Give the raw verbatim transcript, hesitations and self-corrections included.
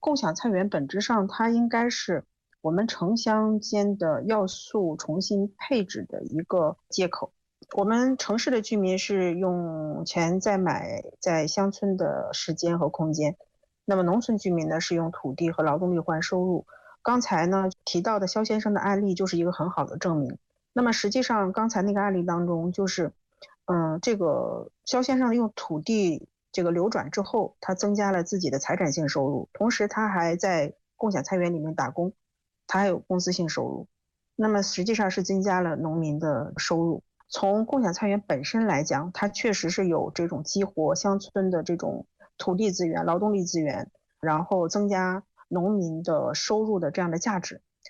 共享菜园本质上它应该是我们城乡间的要素重新配置的一个接口。我们城市的居民是用钱在买在乡村的时间和空间，那么农村居民呢是用土地和劳动力换收入。刚才呢提到的肖先生的案例就是一个很好的证明。那么实际上刚才那个案例当中就是，嗯，这个肖先生用土地这个流转之后，他增加了自己的财产性收入，同时他还在共享菜园里面打工，他还有工资性收入，那么实际上是增加了农民的收入。从共享菜园本身来讲，它确实是有这种激活乡村的这种土地资源、劳动力资源，然后增加农民的收入的这样的价值。